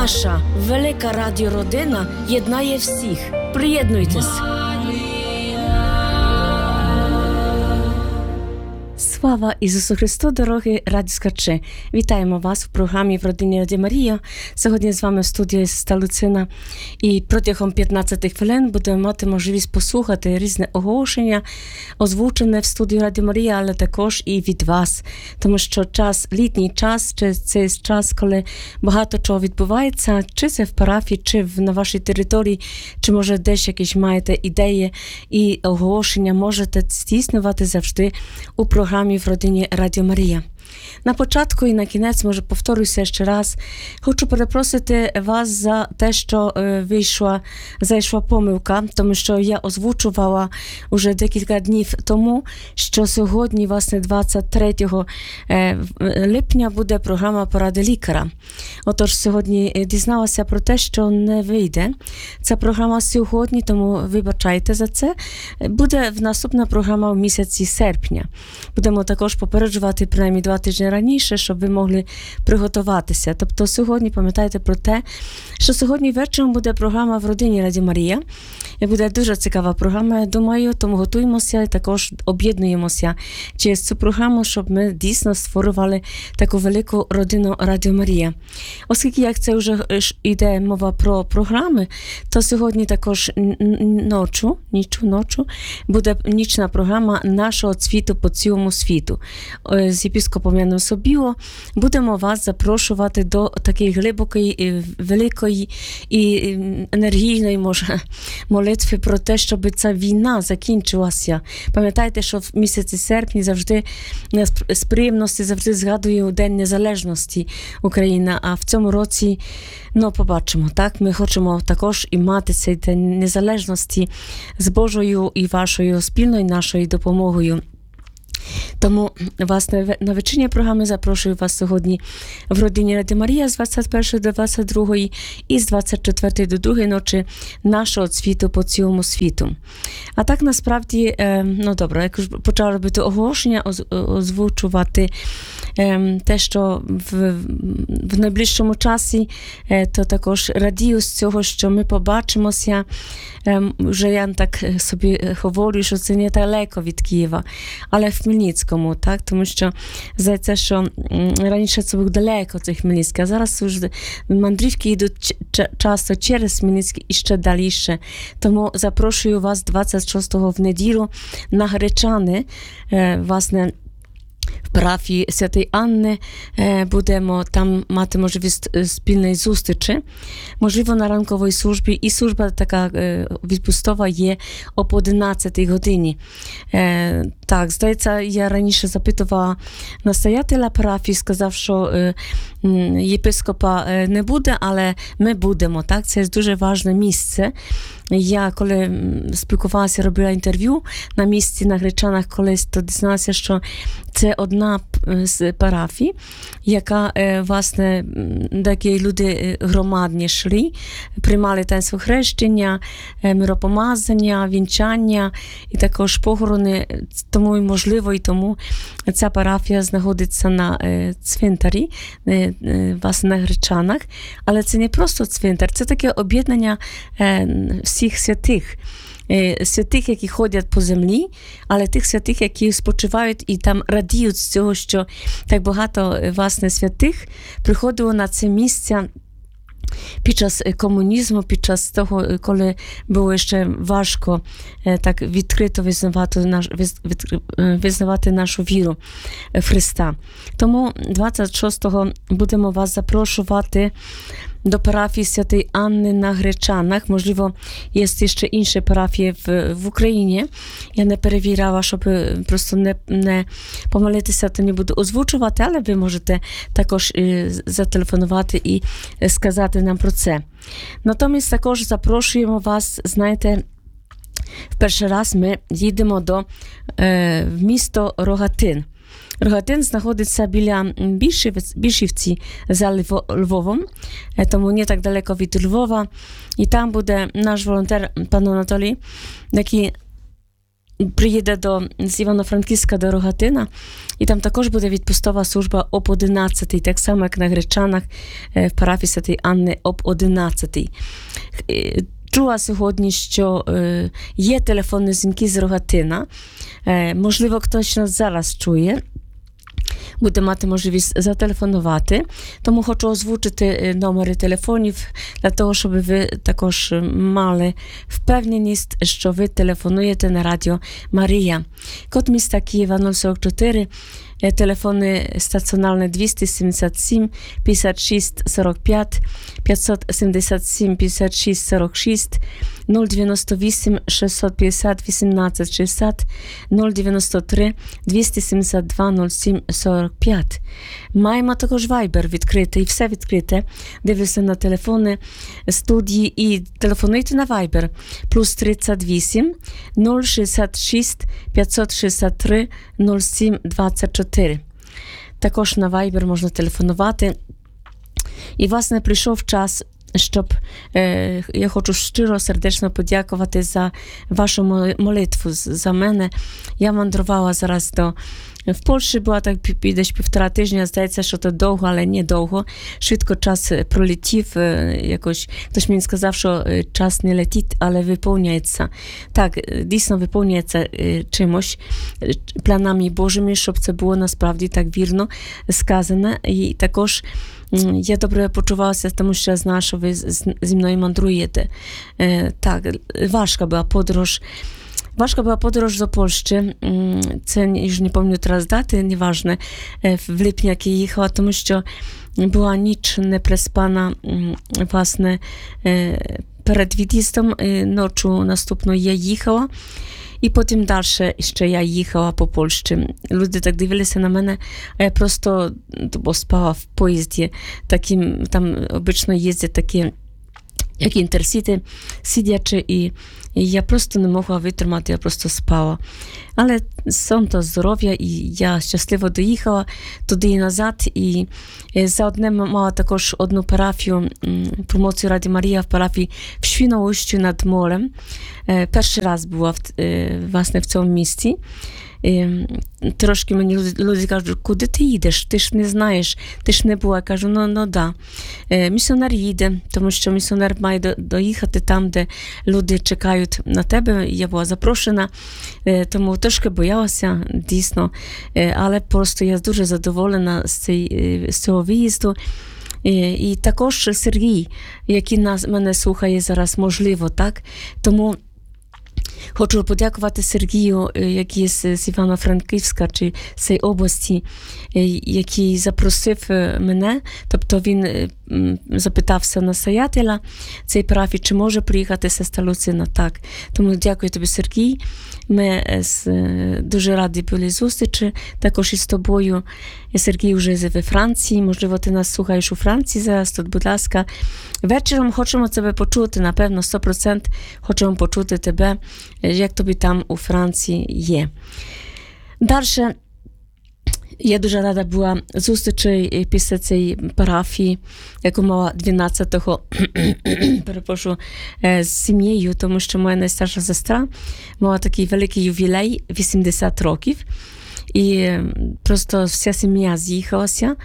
Наша велика радіородина єднає всіх. Приєднуйтесь. Слава Ісусу Христу, дорогі радіослухачі! Вітаємо вас в програмі «В родині Радіо Марія». Сьогодні з вами в студії сестра Люцина. І протягом 15 хвилин будемо мати можливість послухати різне оголошення, озвучене в студії Радіо Марія, але також і від вас. Тому що літній час, це час, коли багато чого відбувається, чи це в парафії, чи на вашій території, чи може десь якісь маєте ідеї і оголошення, можете здійснювати завжди у програмі в родині Радіо Марія. На початку і на кінець, може, повторюся ще раз, хочу перепросити вас за те, що зайшла помилка, тому що я озвучувала уже декілька днів тому, що сьогодні, власне, 23 липня буде програма «Поради лікаря». Отож, сьогодні дізналася про те, що не вийде ця програма сьогодні, тому вибачайте за це. Буде наступна програма в місяці серпня. Будемо також попереджувати принаймні 2 тижні раніше, щоб ви могли приготуватися. Тобто сьогодні пам'ятайте про те, що сьогодні вечором буде програма «В родині Радіо Марія». І буде дуже цікава програма, я думаю, тому готуємося і також об'єднуємося через цю програму, щоб ми дійсно створювали таку велику родину Радіо Марія. Оскільки, як це вже йде мова про програми, то сьогодні також ночу буде нічна програма нашого цвіту по цілому світу. З єпископом Яном Собіло будемо вас запрошувати до такої глибокої, великої і енергійної, може, молитви про те, щоб ця війна закінчилася. Пам'ятайте, що в місяці серпні завжди з приємності завжди згадую День Незалежності України, а в цьому році, побачимо, так? Ми хочемо також і мати цей День Незалежності з Божою і вашою спільною нашою допомогою. Тому, власне, на вечірній програмі запрошую вас сьогодні в родині Радіо Марія з 21 до 22 і з 24 до 2 ночі нашого цвіту по цілому світу. А так, насправді, добре, як почала робити оголошення, озвучувати те, що в найближчому часі, то також радію з цього, що ми побачимося. Вже я так собі говорю, що це не далеко від Києва, але в Хмельницькому, так? Тому що здається, що раніше це було далеко від Хмельницька, а зараз вже мандрівки йдуть часто через Хмельницький і ще далі. Тому запрошую вас 26-го в неділю на Гречани, власне, в парафії Святої Анни будемо там мати можливість спільної зустрічі. Можливо, на ранковій службі. І служба така відпустова є об 11 годині. Так, здається, я раніше запитувала настоятеля парафії, сказав, що єпископа не буде, але ми будемо. Так? Це дуже важне місце. Я, коли спілкувалася, робила інтерв'ю на місці на Гречанах колись, то дізналася, що це одна з парафій, яка, власне, такі люди громадні йшли, приймали таїнство хрещення, миропомазання, вінчання і також похорони. Тому, можливо, і тому ця парафія знаходиться на цвинтарі, власне, на Гречанах. Але це не просто цвинтар, це таке об'єднання всіх святих. Святих, які ходять по землі, але тих святих, які спочивають і там радіють з цього, що так багато, власне, святих приходило на це місце під час комунізму, під час того, коли було ще важко так відкрито визнавати нашу віру в Христа. Тому 26-го будемо вас запрошувати до парафії Святої Анни на Гречанах. Можливо, є ще інші парафії в Україні. Я не перевіряла, щоб просто не помилитися, то не буду озвучувати, але ви можете також зателефонувати і сказати нам про це. Натомість також запрошуємо вас, знаєте, в перший раз ми їдемо в місто Рогатин. Рогатин знаходиться біля Більшівці за Львовом, тому не так далеко від Львова. І там буде наш волонтер, пан Анатолій, який приїде з Івано-Франківська до Рогатина, і там також буде відпустова служба об 11, так само, як на Гречанах в парафії Святої Анни об 11. Чула сьогодні, що є телефонні дзвінки з Рогатина. Можливо, хтось нас зараз чує. Буде мати можливість зателефонувати. Тому хочу озвучити номери телефонів для того, щоб ви також мали впевненість, що ви телефонуєте на Радіо Марія. Код міста Києва 044, телефони стаціонарні 277 56 45, 577 56 46, 098 650 18 60, 093 272 07 45. Маємо також Viber відкритий, все відкрите. Дивіться на телефони студії і телефонуйте на Viber. Плюс 38 066 563 07 24. Також на Viber можна телефонувати. І, власне, прийшов час, щоб я хочу щиро, сердечно подякувати за вашу молитву за мене. Я мандрувала зараз в Польщі, була так десь 1,5 тижня, здається, що то довго, але не довго. Швидко час пролетів, якось хтось мені сказав, що час не летить, але виповнюється. Так, дійсно виповнюється чимось, планами Божими, щоб це було насправді так вірно сказане. І також я добре почувалася, тому що я знаю, що ви зі мною мандруєте. Так, важка була подорож. Важка była podróż do Polski. Це, już nie pamiętam teraz daty, nieważne, w lipniu, jak jechała, тому що була ніч не приспана, власне, перед від'їздом, ночу наступної я їхала, і потім далі ще я їхала по Польщі. Люди так дивилися на мене, а я просто спала в поїзді, таким, там обично їздять такі, як інтерсіти, сидячи, і я просто не могла витримати, я просто спала. Але сон то здоров'я, і я щасливо доїхала туди і назад, і заодне мала також одну парафію, промоцію Раді Марія в парафії в Świnoujściu над морем. Перший раз була, власне, в цьому місці. Трошки мені люди кажуть, куди ти їдеш? Ти ж не знаєш, ти ж не була. Я кажу, ну да. Місіонер їде, тому що місіонер має доїхати там, де люди чекають на тебе. Я була запрошена, тому трошки боялася, дійсно. Але просто я дуже задоволена з цього виїзду. І також Сергій, який мене слухає зараз, можливо, так? Тому хочу подякувати Сергію, який з Івано-Франківська, чи з цієї області, який запросив мене, тобто він запитався настоятеля цієї парафії, чи може приїхати сестра Луцина. Так. Тому дякую тобі, Сергій. Ми дуже раді були зустрічі, також із тобою. Сергій вже во Франції, можливо, ти нас слухаєш у Франції зараз, тут, будь ласка. Вечором хочемо тебе почути, напевно, 100% хочемо почути тебе, як тобі там у Франції є. Далі, я дуже рада була зустрічі після цієї парафії, яку мала 12-го, перепрошую, з сім'єю, тому що моя найстарша сестра мала такий великий ювілей, 80 років. І просто вся сім'я з'їхалася.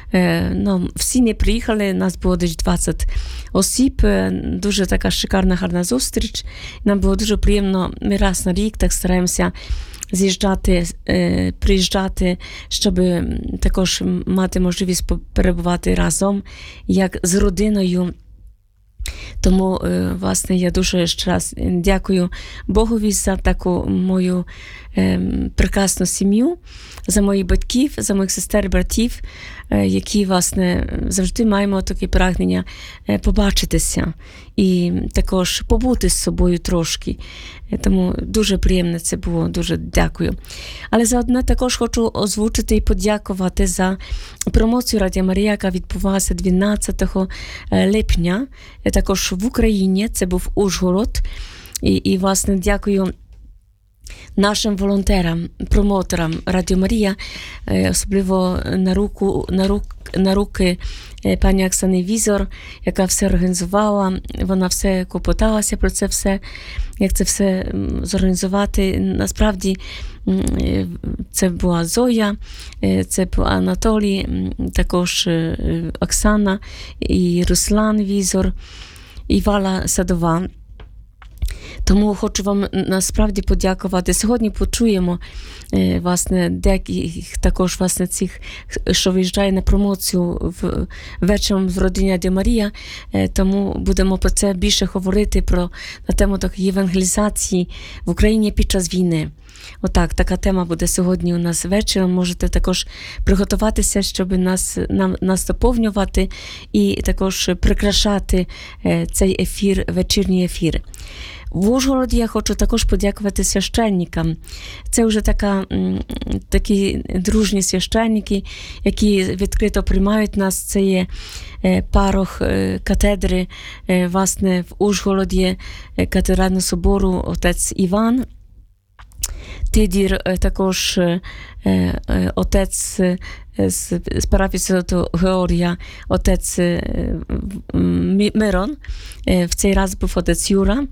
Всі не приїхали, нас було десь 20 осіб. Дуже така шикарна, гарна зустріч. Нам було дуже приємно, ми раз на рік так стараємося з'їжджати, приїжджати, щоб також мати можливість перебувати разом, як з родиною. Тому, власне, я дуже ще раз дякую Богові за таку мою прекрасну сім'ю, за моїх батьків, за моїх сестер і братів, які, власне, завжди маємо таке прагнення побачитися і також побути з собою трошки. Тому дуже приємно це було, дуже дякую. Але заодно також хочу озвучити і подякувати за промоцію Радіо Марія, яка відбувалася 12 липня, також в Україні, це був Ужгород. І власне, дякую нашим волонтерам, промоторам Радіо Марія, особливо на руки пані Оксани Візор, яка все організувала, вона все клопоталася про це все, як це все зорганізувати. Насправді, це була Зоя, це був Анатолій, також Оксана і Руслан Візор, і Валя Садова. Тому хочу вам насправді подякувати. Сьогодні почуємо, власне, деяких також, власне, цих, що виїжджає на промоцію вечором в родині Радіо Марія, тому будемо про це більше говорити, на тему такої евангелізації в Україні під час війни. Отак, така тема буде сьогодні у нас вечором. Можете також приготуватися, щоб нас доповнювати і також прикрашати цей ефір, вечірній ефір. В Ужгороді я хочу також подякувати священникам. Це вже такі дружні священники, які відкрито приймають нас. Це є парох катедри, власне, в Ужгороді, катедрального собору, отець Іван. Тидір також отець з парафії Святого Георгія, отець Мирон, в цей раз був отець Юра.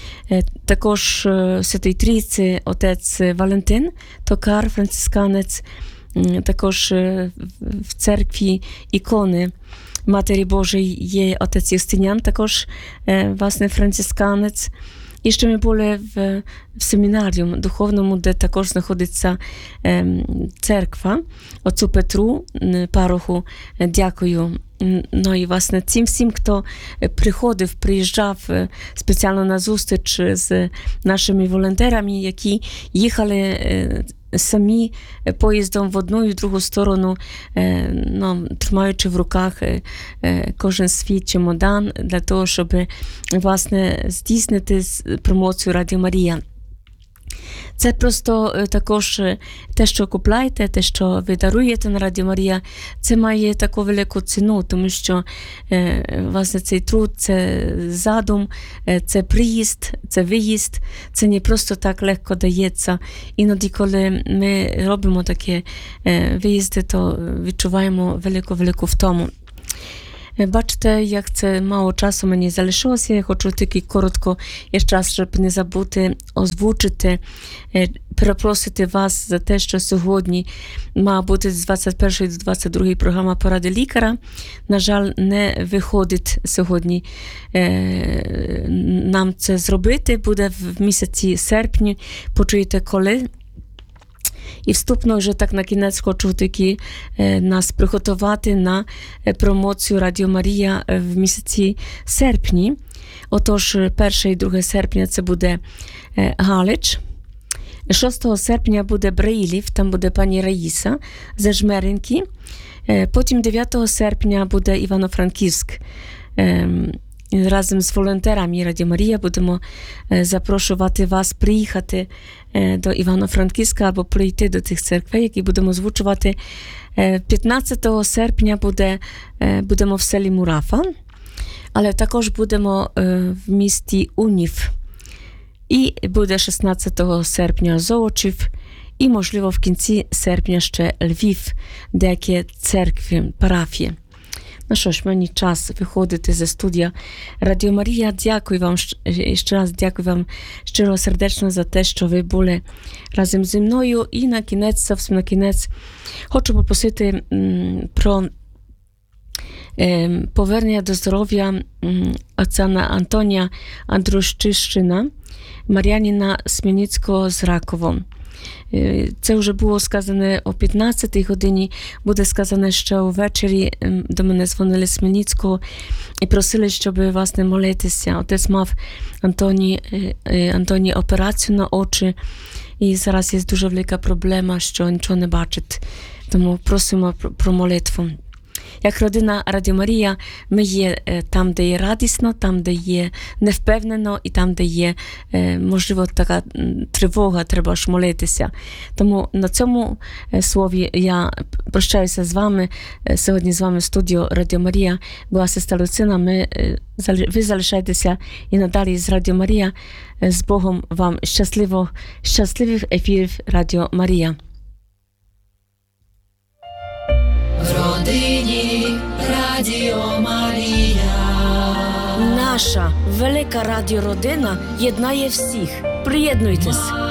Також Святої Трійці отець Валентин, токар, францисканець, також в церкві ікони Матері Божої є отець Юстиніан, також, власне, францисканець. І ще ми були в семінаріум духовному, де також знаходиться церква, отцу Петру, пароху, дякую. Ну і, власне, цим всім, хто приїжджав спеціально на зустріч з нашими волонтерами, які їхали самі поїздом в одну і в другу сторону, тримаючи в руках кожен свій чемодан для того, щоб, власне, здійснити промоцію Радіо Марія. Це просто також те, що купляєте, те, що ви даруєте на Радіо Марія, це має таку велику ціну, тому що, власне, цей труд, це задум, це приїзд, це виїзд, це не просто так легко дається. Іноді, коли ми робимо такі виїзди, то відчуваємо велику втому. Бачите, як це мало часу мені залишилося. Я хочу тільки коротко ще раз, щоб не забути озвучити, перепросити вас за те, що сьогодні має бути з 21 до 22 програма «Поради лікаря». На жаль, не виходить сьогодні нам це зробити. Буде в місяці серпні. Почуєте коли. І вступно вже так на кінець хочу тільки нас приготувати на промоцію Радіо Марія в місяці серпні. Отож, 1 і 2 серпня це буде Галич. 6 серпня буде Браїлів, там буде пані Раїса ze Жмеринки. Потім 9 серпня буде Івано-Франківськ. Разом з волонтерами Радіо Марія будемо запрошувати вас приїхати до Івано-Франківська або прийти до тих церквей, які будемо озвучувати. 15 серпня будемо в селі Мурафа, але також будемо в місті Унів. І буде 16 серпня Золочів і, можливо, в кінці серпня ще Львів, деякі церкви, парафії. Ну що ж, мені час виходити зі студія Радіо Марія. Дякую вам, ще раз дякую вам щиро сердечно за те, що ви були разом зі мною. І на кінець, зовсім на кінець, хочу попросити про повернення до здоров'я отця Антонія Андрущишина, Мар'яніна Смільницького з Раково. Це вже було сказане о 15-й годині, буде сказане ще увечері. До мене дзвонили з Смільницького і просили, щоб, власне, молитися. Отець мав Антоні операцію на очі, і зараз є дуже велика проблема, що нічого не бачить. Тому просимо про молитву. Як родина Радіо Марія, ми є там, де є радісно, там, де є невпевнено, і там, де є, можливо, така тривога, треба ж молитися. Тому на цьому слові я прощаюся з вами. Сьогодні з вами в студіо Радіо Марія була сестра Люцина. Ви залишайтеся і надалі з Радіо Марія. З Богом вам щасливих ефірів Радіо Марія. В родині Радіо Марія. Наша велика радіородина єднає всіх. Приєднуйтесь!